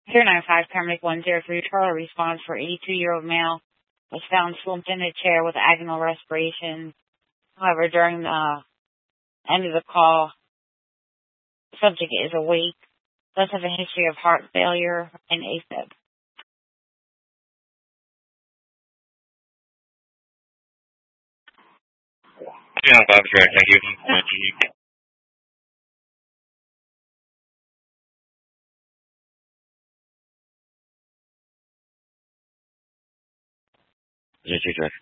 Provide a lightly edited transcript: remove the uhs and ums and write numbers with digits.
095 paramedic 103 Charlie responds for 82-year-old male was found slumped in a chair with agonal respiration. However, during the end of the call, the subject is awake, does have a history of heart failure and AFib. Yeah, Bob's right. Thank you. Yes,